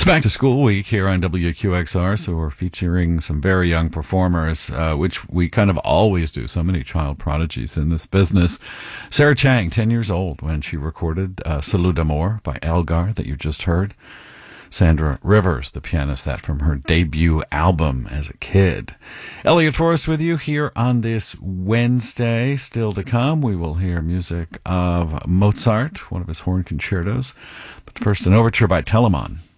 It's back to school week here on WQXR, so we're featuring some very young performers, which we kind of always do. So many child prodigies in this business. Sarah Chang, 10 years old when she recorded Salut d'Amour by Elgar that you just heard. Sandra Rivers, the pianist, that from her debut album as a kid. Elliot Forrest with you here on this Wednesday. Still to come, we will hear music of Mozart, one of his horn concertos. But first, an overture by Telemann.